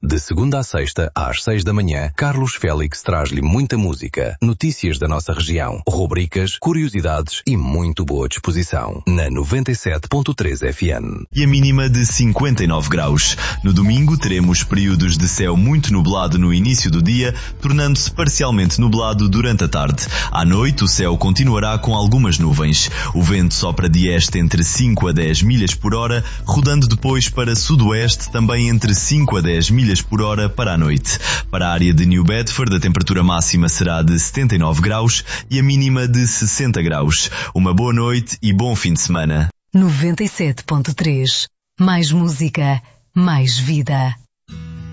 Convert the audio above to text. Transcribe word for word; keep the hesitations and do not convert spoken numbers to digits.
De segunda a sexta, às seis da manhã, Carlos Félix traz-lhe muita música, notícias da nossa região, rubricas, curiosidades e muito boa disposição. Na noventa e sete ponto três F M. E a mínima de cinquenta e nove graus. No domingo teremos períodos de céu muito nublado no início do dia, tornando-se parcialmente nublado durante a tarde. À noite o céu continuará com algumas nuvens. O vento sopra de este entre cinco a dez milhas por hora, rodando depois para sudoeste também entre cinco a dez milhas por hora para a noite. Para a área de New Bedford, a temperatura máxima será de setenta e nove graus e a mínima de sessenta graus. Uma boa noite e bom fim de semana. noventa e sete ponto três. Mais música, mais vida.